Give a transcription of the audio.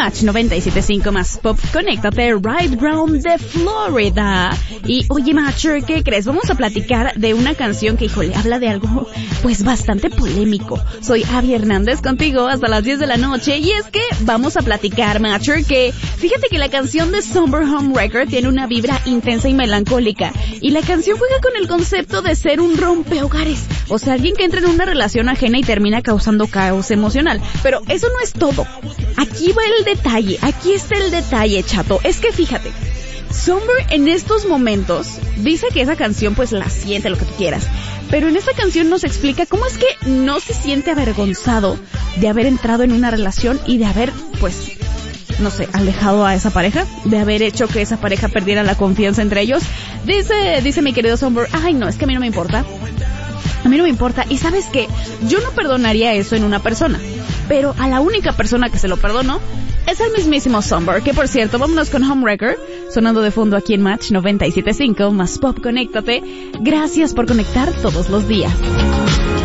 Match 97.5 más Pop, conéctate right round de Florida. Y oye, Matcher, ¿qué crees? Vamos a platicar de una canción que, híjole, habla de algo pues bastante polémico. Soy Abby Hernández contigo hasta las 10 de la noche y es que vamos a platicar, Matcher, que fíjate que la canción de Somber Homewrecker tiene una vibra intensa y melancólica y la canción juega con el concepto de ser un rompehogares, o sea, alguien que entra en una relación ajena y termina causando caos emocional. Pero eso no es todo. Aquí va el detalle, aquí está el detalle, chato. Es que fíjate, Somber en estos momentos dice que esa canción pues la siente, lo que tú quieras, pero en esta canción nos explica cómo es que no se siente avergonzado de haber entrado en una relación y de haber, pues, no sé, alejado a esa pareja, de haber hecho que esa pareja perdiera la confianza entre ellos. Dice mi querido Somber, ay no, es que a mí no me importa. A mí no me importa. Y ¿sabes qué? Yo no perdonaría eso en una persona, pero a la única persona que se lo perdono es el mismísimo Somber, que por cierto, vámonos con Homewrecker, sonando de fondo aquí en Match 97.5, más Pop, conéctate. Gracias por conectar todos los días.